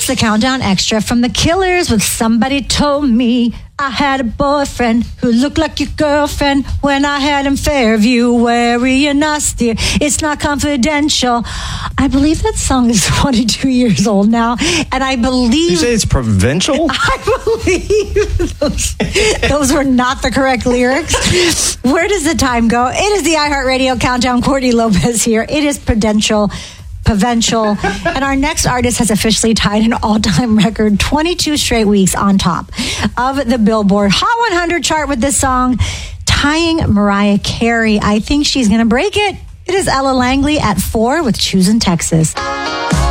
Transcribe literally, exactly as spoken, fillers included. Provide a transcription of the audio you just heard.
It's the Countdown Extra from The Killers with Somebody Told Me I Had a Boyfriend Who Looked Like Your Girlfriend When I Had him Fairview, wearing us, dear. It's not confidential. I believe that song is twenty-two years old now, and I believe... You say it's provincial? I believe those, those were not the correct lyrics. Where does the time go? It is the iHeartRadio Countdown. Courtney Lopez here. It is Prudential. Provincial. And our next artist has officially tied an all-time record, twenty-two straight weeks on top of the Billboard Hot one hundred chart with this song, tying Mariah Carey. I think she's going to break it. It is Ella Langley at four with Choosing Texas.